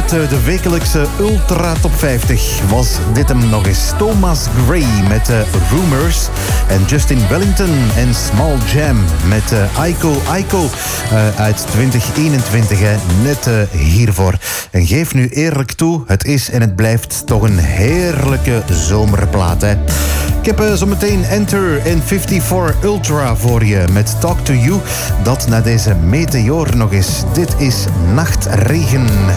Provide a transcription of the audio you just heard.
uit de wekelijkse Ultra Top 50 was dit hem nog eens. Thomas Gray met Rumors en Justin Wellington en Small Jam met Aiko Aiko uit 2021, net hiervoor. En geef nu eerlijk toe, het is en het blijft toch een heerlijke zomerplaat, hè. Ik heb zometeen Enter in 54 Ultra voor je met Talk to You. Dat na deze meteoor nog eens. Dit is Nachtregen.